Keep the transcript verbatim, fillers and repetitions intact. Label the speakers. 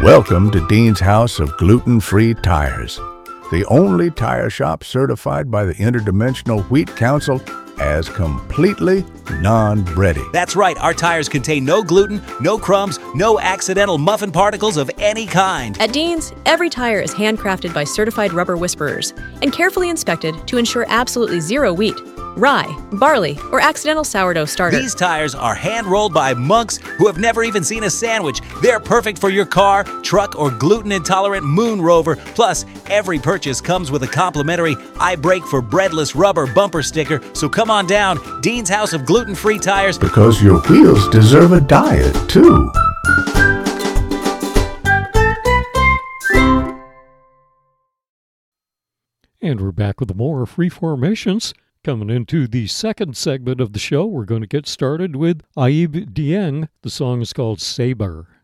Speaker 1: Welcome to Dean's House of Gluten-Free Tires, the only tire shop certified by the Interdimensional Wheat Council as completely non-bready.
Speaker 2: That's right, our tires contain no gluten, no crumbs, no accidental muffin particles of any kind.
Speaker 3: At Dean's, every tire is handcrafted by certified rubber whisperers and carefully inspected to ensure absolutely zero wheat, rye, barley, or accidental sourdough starter.
Speaker 2: These tires are hand-rolled by monks who have never even seen a sandwich. They're perfect for your car, truck, or gluten-intolerant moon rover. Plus, every purchase comes with a complimentary I Break for Breadless rubber bumper sticker. So come on down, Dean's House of Gluten-Free Tires.
Speaker 1: Because your wheels deserve a diet, too.
Speaker 4: And we're back with more Free Formations. Coming into the second segment of the show, we're going to get started with Aib Dieng. The song is called Saber.